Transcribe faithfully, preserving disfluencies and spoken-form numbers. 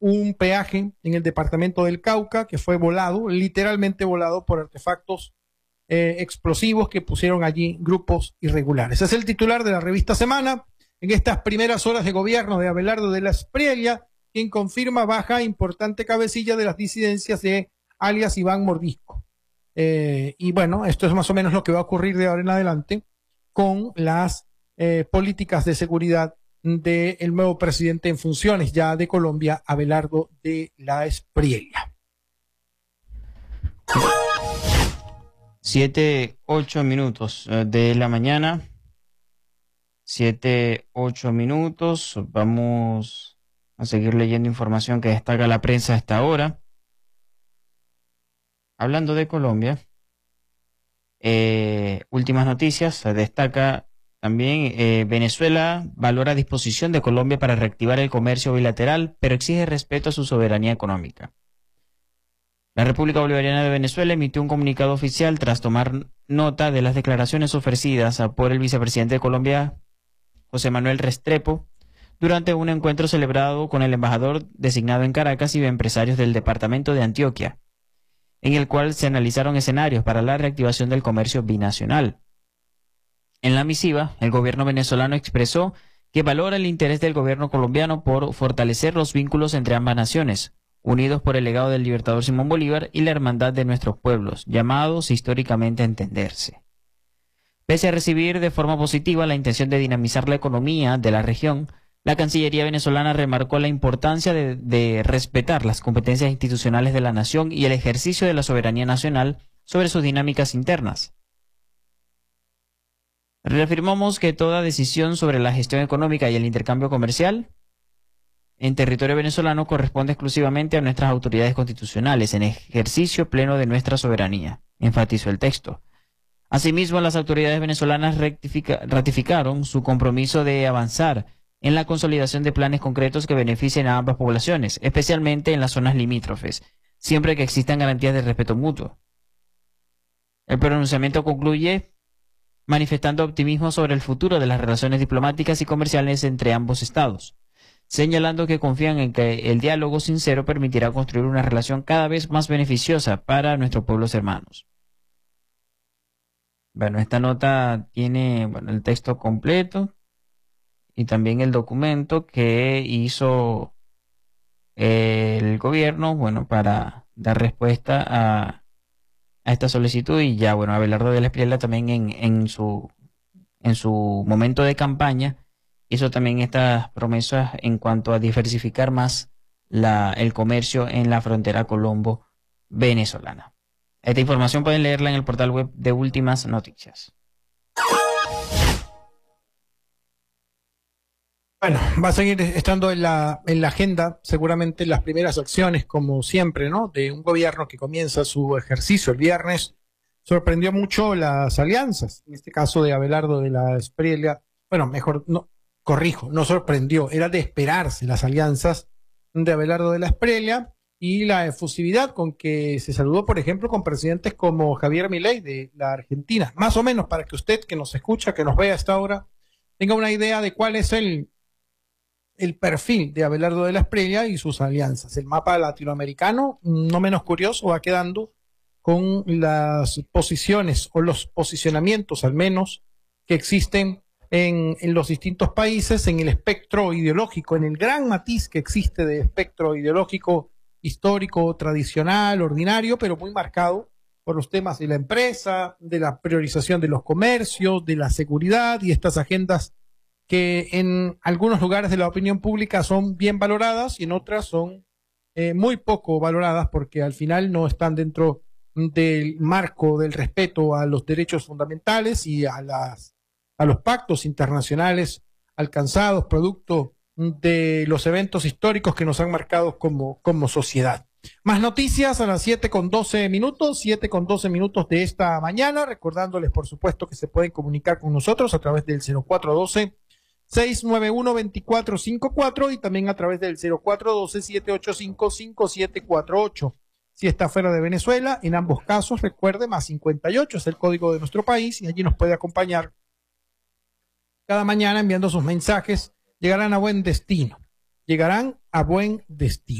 un peaje en el departamento del Cauca que fue volado, literalmente volado por artefactos eh, explosivos que pusieron allí grupos irregulares. Es el titular de la revista Semana en estas primeras horas de gobierno de Abelardo de la Espriella, quien confirma baja importante cabecilla de las disidencias de alias Iván Mordisco. Eh, y bueno, esto es más o menos lo que va a ocurrir de ahora en adelante con las eh, políticas de seguridad del nuevo presidente en funciones ya de Colombia, Abelardo de la Espriella. Siete, ocho minutos de la mañana. Siete, ocho minutos. Vamos a seguir leyendo información que destaca la prensa a esta hora. Hablando de Colombia, eh, últimas noticias, destaca también eh, Venezuela valora disposición de Colombia para reactivar el comercio bilateral, pero exige respeto a su soberanía económica. La República Bolivariana de Venezuela emitió un comunicado oficial tras tomar nota de las declaraciones ofrecidas por el vicepresidente de Colombia, José Manuel Restrepo, durante un encuentro celebrado con el embajador designado en Caracas y empresarios del departamento de Antioquia, en el cual se analizaron escenarios para la reactivación del comercio binacional. En la misiva, el gobierno venezolano expresó que valora el interés del gobierno colombiano por fortalecer los vínculos entre ambas naciones, unidos por el legado del libertador Simón Bolívar y la hermandad de nuestros pueblos, llamados históricamente a entenderse. Pese a recibir de forma positiva la intención de dinamizar la economía de la región, la Cancillería venezolana remarcó la importancia de, de respetar las competencias institucionales de la nación y el ejercicio de la soberanía nacional sobre sus dinámicas internas. Reafirmamos que toda decisión sobre la gestión económica y el intercambio comercial en territorio venezolano corresponde exclusivamente a nuestras autoridades constitucionales, en ejercicio pleno de nuestra soberanía, enfatizó el texto. Asimismo, las autoridades venezolanas ratificaron su compromiso de avanzar en la consolidación de planes concretos que beneficien a ambas poblaciones, especialmente en las zonas limítrofes, siempre que existan garantías de respeto mutuo. El pronunciamiento concluye manifestando optimismo sobre el futuro de las relaciones diplomáticas y comerciales entre ambos estados, señalando que confían en que el diálogo sincero permitirá construir una relación cada vez más beneficiosa para nuestros pueblos hermanos. Bueno, esta nota tiene bueno, el texto completo y también el documento que hizo el gobierno, bueno, para dar respuesta a, a esta solicitud. Y ya, bueno, Abelardo de la Espriella también en, en su en su momento de campaña hizo también estas promesas en cuanto a diversificar más la, el comercio en la frontera colombo-venezolana. Esta información pueden leerla en el portal web de Últimas Noticias. Bueno, va a seguir estando en la, en la agenda seguramente las primeras acciones, como siempre, ¿no? De un gobierno que comienza su ejercicio el viernes. Sorprendió mucho las alianzas, en este caso de Abelardo de la Espriella. Bueno, mejor, no, corrijo, no sorprendió, era de esperarse las alianzas de Abelardo de la Espriella y la efusividad con que se saludó, por ejemplo, con presidentes como Javier Milei de la Argentina. Más o menos para que usted que nos escucha, que nos vea a esta hora, tenga una idea de cuál es el el perfil de Abelardo de la Espriella y sus alianzas. El mapa latinoamericano, no menos curioso, va quedando con las posiciones o los posicionamientos, al menos, que existen en, en los distintos países, en el espectro ideológico, en el gran matiz que existe de espectro ideológico histórico, tradicional, ordinario, pero muy marcado por los temas de la empresa, de la priorización de los comercios, de la seguridad y estas agendas que en algunos lugares de la opinión pública son bien valoradas y en otras son eh, muy poco valoradas porque al final no están dentro del marco del respeto a los derechos fundamentales y a, las, a los pactos internacionales alcanzados producto de los eventos históricos que nos han marcado como, como sociedad. Más noticias a las siete con doce minutos, siete con doce minutos de esta mañana, recordándoles por supuesto que se pueden comunicar con nosotros a través del cero cuatro uno dos, seis nueve uno, dos cuatro cinco cuatro y también a través del cero cuatro uno dos, siete ocho cinco, cinco siete cuatro ocho. Si está fuera de Venezuela, en ambos casos, recuerde, más cincuenta y ocho es el código de nuestro país y allí nos puede acompañar cada mañana enviando sus mensajes. Llegarán a buen destino. Llegarán a buen destino.